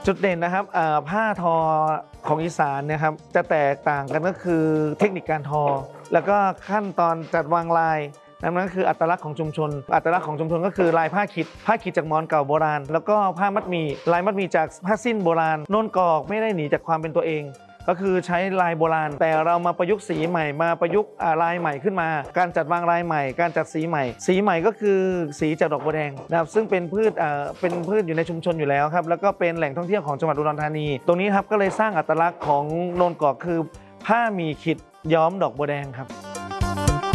จุดเด่นนะครับผ้าทอของอีสานเนี่ยครับจะแตกต่างกันก็คือเทคนิคการทอแล้วก็ขั้นตอนจัดวางลายนั่นคืออัตลักษณ์ของชุมชนอัตลักษณ์ของชุมชนก็คือลายผ้าขิดจากมอญเก่าโบราณแล้วก็ผ้ามัดหมี่ลายมัดหมี่จากผ้าสิ้นโบราณโน่นกอกไม่ได้หนีจากความเป็นตัวเองก็คือใช้ลายโบราณแต่เรามาประยุกต์สีใหม่มาประยุกต์ลายใหม่ขึ้นมาการจัดวางลายใหม่การจัดสีใหม่ก็คือสีจากดอกบัวแดงนะครับซึ่งเป็นพืชอยู่ในชุมชนอยู่แล้วครับแล้วก็เป็นแหล่งท่องเที่ยวของจังหวัดอุดรธานีตรงนี้ครับก็เลยสร้างอัตลักษณ์ของโนนกอกคือผ้าหมี่ขิดย้อมดอกบัวแดงครับ